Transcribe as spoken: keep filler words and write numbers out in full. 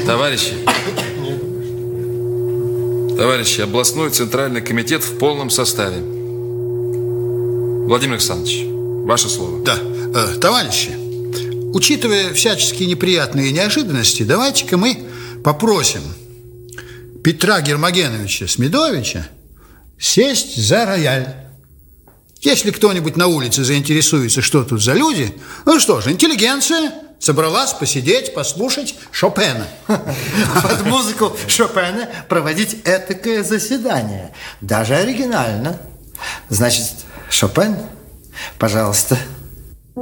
Товарищи, товарищи, областной центральный комитет в полном составе. Владимир Александрович, ваше слово. Да, э, товарищи, учитывая всяческие неприятные неожиданности, давайте-ка мы попросим Петра Гермогеновича Смедовича сесть за рояль. Если кто-нибудь на улице заинтересуется, что тут за люди, ну что же, интеллигенция собралась посидеть, послушать Шопена. Под музыку Шопена проводить этакое заседание. Даже оригинально. Значит, Шопен, пожалуйста.